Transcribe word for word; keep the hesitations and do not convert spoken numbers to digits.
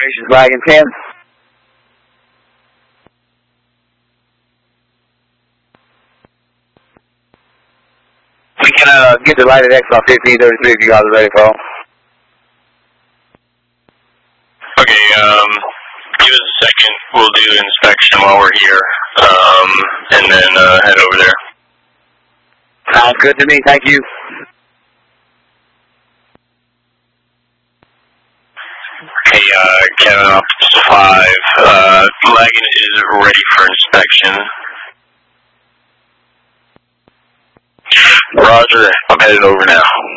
Operations Wagon ten. We can uh, get the lighted X on fifteen thirty-three if you guys are ready, Paul. Okay, um, give us a second. We'll do inspection while we're here, um, and then uh, head over there. Sounds good to me. Thank you. Okay, uh, Kevin Office five, uh, Lagan is ready for inspection. Roger, I'm headed over now.